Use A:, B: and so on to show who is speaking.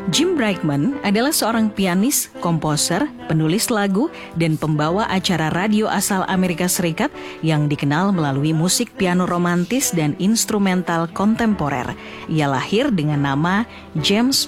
A: Jim Brickman adalah seorang pianis, komposer, penulis lagu, dan pembawa acara radio asal Amerika Serikat yang dikenal melalui musik piano romantis dan instrumental kontemporer. Ia lahir dengan nama James